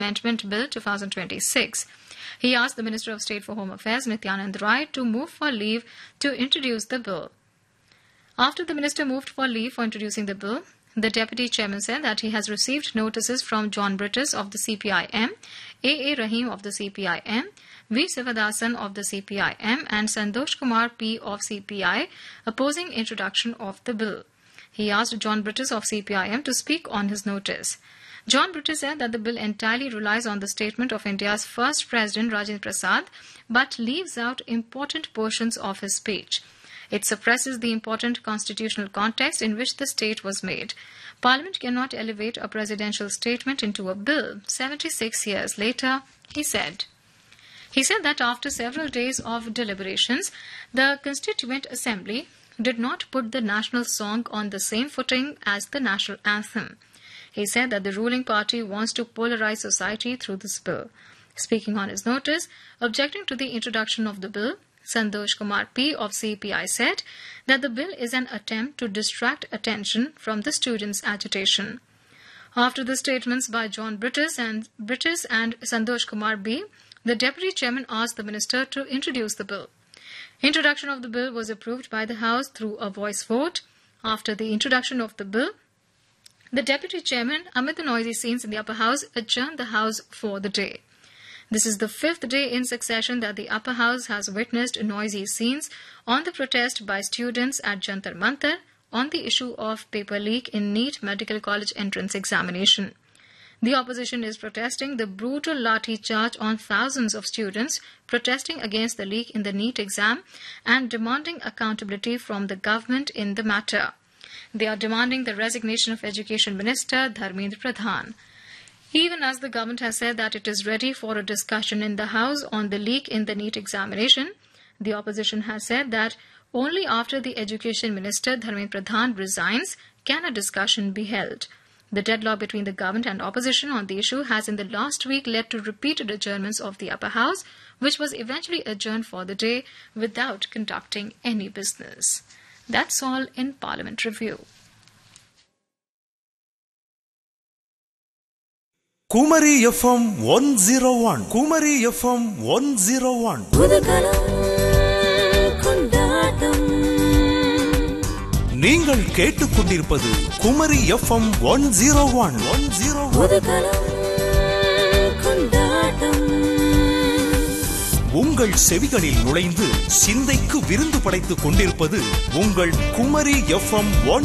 Amendment Bill 2026. He asked the Minister of State for Home Affairs, Nityanand Rai, to move for leave to introduce the bill. After the minister moved for leave for introducing the bill, the deputy chairman said that he has received notices from John Brittis of the CPIM, A.A. Rahim of the CPIM, V. Sivadasan of the CPIM and Santosh Kumar P. of CPI opposing introduction of the bill. He asked John Brittis of CPIM to speak on his notice. John Brittis said that the bill entirely relies on the statement of India's first President Rajendra Prasad but leaves out important portions of his speech. It suppresses the important constitutional context in which the state was made. Parliament cannot elevate a presidential statement into a bill 76 years later, he said. He said that after several days of deliberations, the Constituent Assembly did not put the national song on the same footing as the national anthem. He said that the ruling party wants to polarize society through this bill. Speaking on his notice, objecting to the introduction of the bill, Santosh Kumar P. of CPI said that the bill is an attempt to distract attention from the students' agitation. After the statements by John Brittis and Santosh Kumar B., the deputy chairman asked the minister to introduce the bill. Introduction of the bill was approved by the House through a voice vote. After the introduction of the bill, the deputy chairman, amid the noisy scenes in the upper house, adjourned the House for the day. This is the fifth day in succession that the upper house has witnessed noisy scenes on the protest by students at Jantar Mantar on the issue of paper leak in NEET Medical College entrance examination. The opposition is protesting the brutal lathi charge on thousands of students protesting against the leak in the NEET exam and demanding accountability from the government in the matter. They are demanding the resignation of Education Minister Dharmendra Pradhan. Even as the government has said that it is ready for a discussion in the House on the leak in the NEET examination, the opposition has said that only after the Education Minister Dharmendra Pradhan resigns can a discussion be held. The deadlock between the government and opposition on the issue has in the last week led to repeated adjournments of the upper house, which was eventually adjourned for the day without conducting any business. That's all in Parliament Review. Kumari FM 101. Kumari FM 101. நீங்கள் கேட்டுக்கொண்டிருப்பது Kumari FM 101. உங்கள் செவிகளில் நுழைந்து சிந்தைக்கு விருந்து படைத்துக் கொண்டிருப்பது உங்கள் Kumari FM 101.